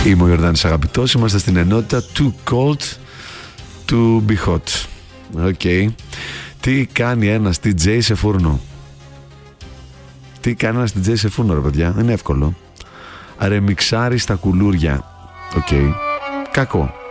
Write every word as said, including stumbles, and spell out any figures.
Είμαι ο Ιορδάνης Αγαπητός. Είμαστε στην ενότητα Too Cold to be hot. Οκ. Okay. Τι κάνει ένας ντι τζέι σε φούρνο? Τι κάνει ένας ντι τζέι σε φούρνο, ρε παιδιά? Είναι εύκολο. Ρεμιξάρει στα κουλούρια. Οκ. Okay. Κακό.